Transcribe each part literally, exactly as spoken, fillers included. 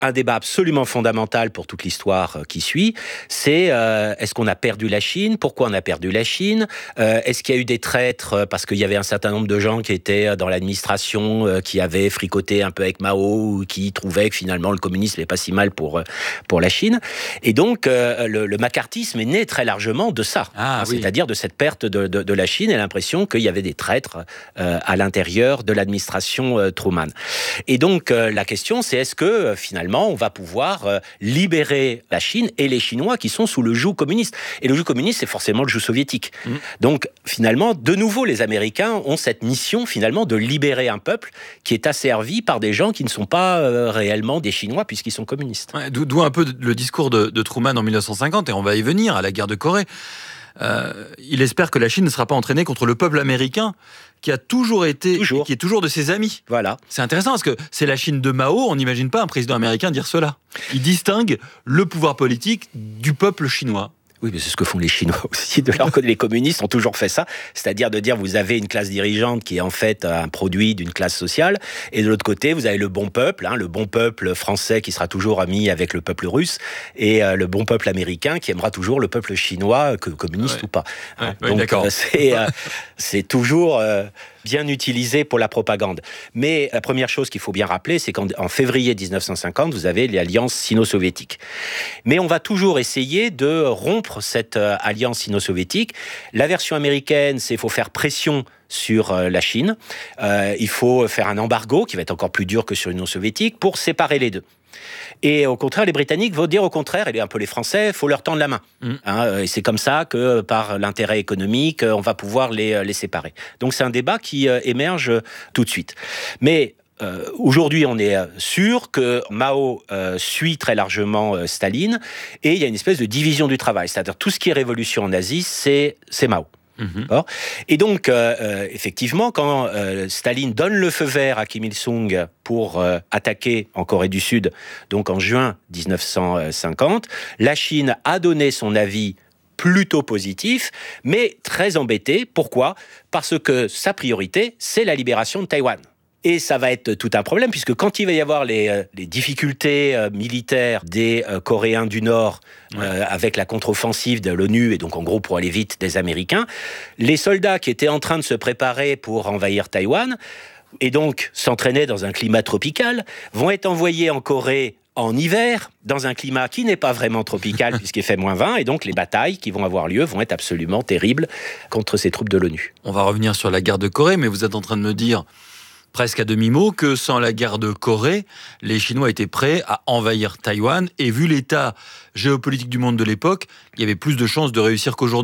un débat absolument fondamental pour toute l'histoire qui suit, c'est euh, est-ce qu'on a perdu la Chine? Pourquoi on a perdu la Chine? euh, Est-ce qu'il y a eu des traîtres parce qu'il y avait un certain nombre de gens qui étaient dans l'administration, euh, qui avaient fricoté un peu avec Mao, ou qui trouvaient que finalement le communisme n'est pas si mal pour, pour la Chine? Et donc euh, le, le macartisme est né très largement de ça, ah, oui. c'est-à-dire de cette perte de, de, de la Chine et l'impression qu'il y avait des traîtres euh, à l'intérieur de l'administration euh, Truman. Et donc euh, la question c'est est-ce que euh, finalement on va pouvoir euh, libérer la Chine et les Chinois qui sont sous le joug communiste. Et le joug communiste, c'est forcément le joug soviétique. Mmh. Donc, finalement, de nouveau, les Américains ont cette mission, finalement, de libérer un peuple qui est asservi par des gens qui ne sont pas euh, réellement des Chinois, puisqu'ils sont communistes. Ouais, d'où un peu le discours de, de Truman en dix-neuf cent cinquante, et on va y venir, à la guerre de Corée. Euh, il espère que la Chine ne sera pas entraînée contre le peuple américain qui a toujours été, toujours. qui est toujours de ses amis. Voilà. C'est intéressant parce que c'est la Chine de Mao, on n'imagine pas un président américain dire cela. Il distingue le pouvoir politique du peuple chinois. Oui, mais c'est ce que font les Chinois aussi. De leur côté, les communistes ont toujours fait ça, c'est-à-dire de dire vous avez une classe dirigeante qui est en fait un produit d'une classe sociale, et de l'autre côté, vous avez le bon peuple, hein, le bon peuple français qui sera toujours ami avec le peuple russe, et euh, le bon peuple américain qui aimera toujours le peuple chinois, que communiste ouais. ou pas. Hein. Ouais, Donc, oui, euh, c'est, euh, c'est toujours euh, bien utilisé pour la propagande. Mais la première chose qu'il faut bien rappeler, c'est qu'en en février dix-neuf cent cinquante, vous avez l'alliance sino-soviétique. Mais on va toujours essayer de rompre cette euh, alliance sino-soviétique. La version américaine, c'est qu'il faut faire pression sur euh, la Chine. Euh, il faut faire un embargo, qui va être encore plus dur que sur l'Union soviétique, pour séparer les deux. Et au contraire, les Britanniques vont dire au contraire, et un peu les Français, il faut leur tendre la main. Mmh. Hein, et c'est comme ça que, par l'intérêt économique, on va pouvoir les, les séparer. Donc c'est un débat qui euh, émerge tout de suite. Mais Euh, aujourd'hui, on est sûr que Mao euh, suit très largement euh, Staline, et il y a une espèce de division du travail. C'est-à-dire tout ce qui est révolution en Asie, c'est, c'est Mao. Mmh. Et donc, euh, euh, effectivement, quand euh, Staline donne le feu vert à Kim Il-sung pour euh, attaquer en Corée du Sud, donc en juin dix-neuf cent cinquante, la Chine a donné son avis plutôt positif, mais très embêté. Pourquoi ? Parce que sa priorité, c'est la libération de Taïwan. Et ça va être tout un problème, puisque quand il va y avoir les, euh, les difficultés euh, militaires des euh, Coréens du Nord, ouais. euh, avec la contre-offensive de l'ONU, et donc en gros pour aller vite des Américains, les soldats qui étaient en train de se préparer pour envahir Taïwan, et donc s'entraîner dans un climat tropical, vont être envoyés en Corée en hiver, dans un climat qui n'est pas vraiment tropical, puisqu'il fait moins vingt, et donc les batailles qui vont avoir lieu vont être absolument terribles contre ces troupes de l'ONU. On va revenir sur la guerre de Corée, mais vous êtes en train de me dire presque à demi-mot, que sans la guerre de Corée, les Chinois étaient prêts à envahir Taïwan, et vu l'état géopolitique du monde de l'époque, il y avait plus de chances de réussir qu'aujourd'hui ?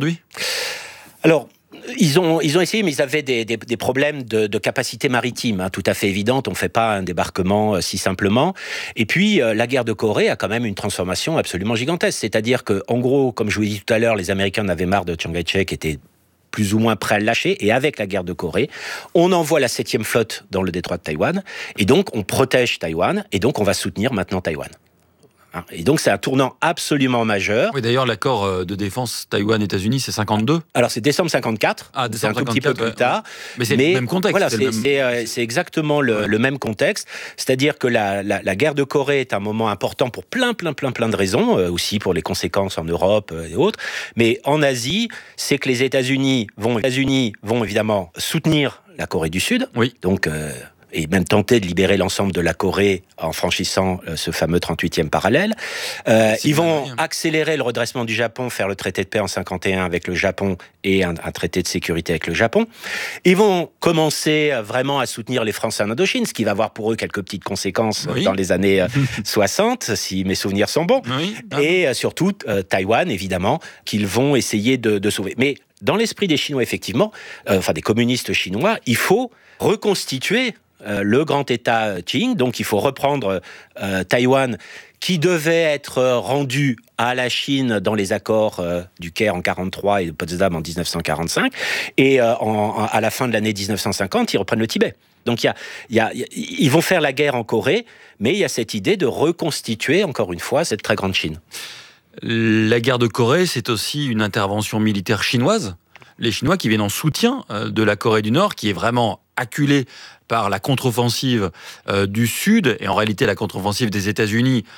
Alors, ils ont, ils ont essayé, mais ils avaient des, des, des problèmes de, de capacité maritime, hein, tout à fait évidente. On ne fait pas un débarquement euh, si simplement. Et puis, euh, la guerre de Corée a quand même une transformation absolument gigantesque. C'est-à-dire que, en gros, comme je vous l'ai dit tout à l'heure, les Américains en avaient marre de Chiang Kai-shek, qui était plus ou moins prêt à le lâcher, et avec la guerre de Corée, on envoie la septième flotte dans le détroit de Taïwan, et donc on protège Taïwan, et donc on va soutenir maintenant Taïwan. Et donc c'est un tournant absolument majeur. Oui, d'ailleurs, l'accord de défense Taïwan-États-Unis, c'est cinquante-deux. Alors c'est décembre cinquante-quatre, ah, c'est un tout petit peu plus ouais. tard. Mais c'est mais le même contexte. Voilà, c'est, c'est, le même... c'est, euh, c'est exactement le, ouais. le même contexte. C'est-à-dire que la, la, la guerre de Corée est un moment important pour plein, plein, plein, plein de raisons, euh, aussi pour les conséquences en Europe euh, et autres. Mais en Asie, c'est que les États-Unis vont, les États-Unis vont évidemment soutenir la Corée du Sud. Oui. Donc euh, et même tenter de libérer l'ensemble de la Corée en franchissant euh, ce fameux trente-huitième parallèle. Euh, ils vont bien. accélérer le redressement du Japon, faire le traité de paix en cinquante et un avec le Japon et un, un traité de sécurité avec le Japon. Ils vont commencer vraiment à soutenir les Français en Indochine, ce qui va avoir pour eux quelques petites conséquences oui. dans les années euh, soixante, si mes souvenirs sont bons. Oui. Ah. Et euh, surtout, euh, Taïwan, évidemment, qu'ils vont essayer de, de sauver. Mais dans l'esprit des Chinois, effectivement, euh, enfin des communistes chinois, il faut reconstituer Euh, le grand État Qing, donc il faut reprendre euh, Taïwan, qui devait être rendu à la Chine dans les accords euh, du Caire en quarante-trois et de Potsdam en dix-neuf cent quarante-cinq, et euh, en, à la fin de l'année dix-neuf cent cinquante, ils reprennent le Tibet. Donc il y a, il y a, ils vont faire la guerre en Corée, mais il y a cette idée de reconstituer, encore une fois, cette très grande Chine. La guerre de Corée, c'est aussi une intervention militaire chinoise. les Chinois qui viennent en soutien euh, de la Corée du Nord, qui est vraiment acculée par la contre-offensive euh, du Sud, et en réalité la contre-offensive des États-Unis